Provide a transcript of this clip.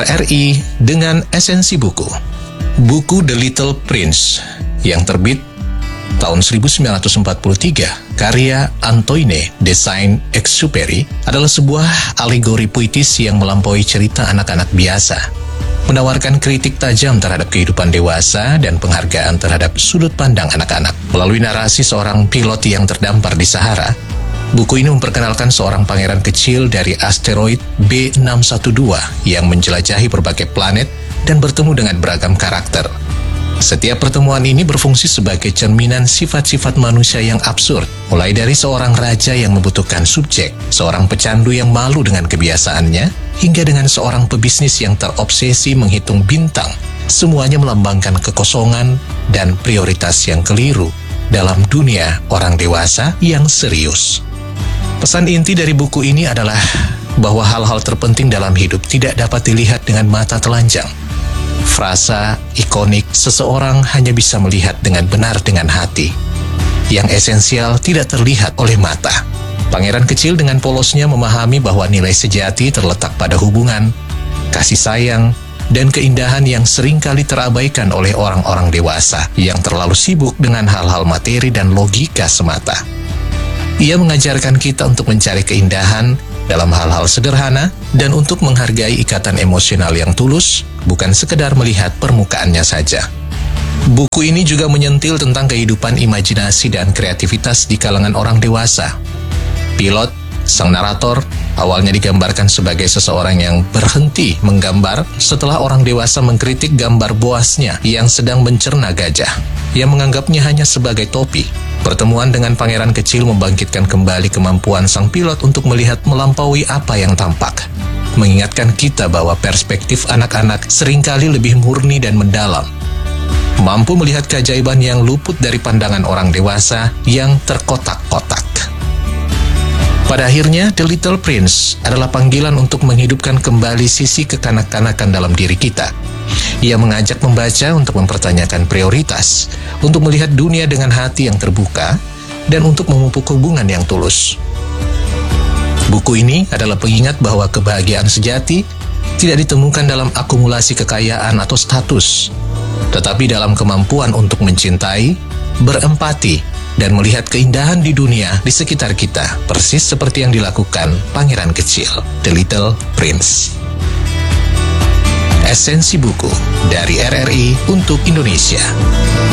RRI dengan esensi buku. Buku The Little Prince yang terbit tahun 1943, karya Antoine de Saint-Exupéry, adalah sebuah alegori puitis yang melampaui cerita anak-anak biasa, menawarkan kritik tajam terhadap kehidupan dewasa dan penghargaan terhadap sudut pandang anak-anak. Melalui narasi seorang pilot yang terdampar di Sahara, buku ini memperkenalkan seorang pangeran kecil dari asteroid B612 yang menjelajahi berbagai planet dan bertemu dengan beragam karakter. Setiap pertemuan ini berfungsi sebagai cerminan sifat-sifat manusia yang absurd, mulai dari seorang raja yang membutuhkan subjek, seorang pecandu yang malu dengan kebiasaannya, hingga dengan seorang pebisnis yang terobsesi menghitung bintang. Semuanya melambangkan kekosongan dan prioritas yang keliru dalam dunia orang dewasa yang serius. Pesan inti dari buku ini adalah bahwa hal-hal terpenting dalam hidup tidak dapat dilihat dengan mata telanjang. Frasa ikonik seseorang hanya bisa melihat dengan benar dengan hati. Yang esensial tidak terlihat oleh mata. Pangeran kecil dengan polosnya memahami bahwa nilai sejati terletak pada hubungan, kasih sayang, dan keindahan yang seringkali terabaikan oleh orang-orang dewasa yang terlalu sibuk dengan hal-hal materi dan logika semata. Ia mengajarkan kita untuk mencari keindahan dalam hal-hal sederhana dan untuk menghargai ikatan emosional yang tulus, bukan sekedar melihat permukaannya saja. Buku ini juga menyentil tentang kehidupan imajinasi dan kreativitas di kalangan orang dewasa. Pilot, sang narator, awalnya digambarkan sebagai seseorang yang berhenti menggambar setelah orang dewasa mengkritik gambar boasnya yang sedang mencerna gajah. Ia menganggapnya hanya sebagai topi. Pertemuan dengan pangeran kecil membangkitkan kembali kemampuan sang pilot untuk melihat melampaui apa yang tampak. Mengingatkan kita bahwa perspektif anak-anak seringkali lebih murni dan mendalam. Mampu melihat keajaiban yang luput dari pandangan orang dewasa yang terkotak-kotak. Pada akhirnya, The Little Prince adalah panggilan untuk menghidupkan kembali sisi kekanak-kanakan dalam diri kita. Ia mengajak membaca untuk mempertanyakan prioritas, untuk melihat dunia dengan hati yang terbuka, dan untuk memupuk hubungan yang tulus. Buku ini adalah pengingat bahwa kebahagiaan sejati tidak ditemukan dalam akumulasi kekayaan atau status, tetapi dalam kemampuan untuk mencintai, berempati, dan melihat keindahan di dunia di sekitar kita, persis seperti yang dilakukan pangeran kecil, The Little Prince. Esensi buku dari RRI untuk Indonesia.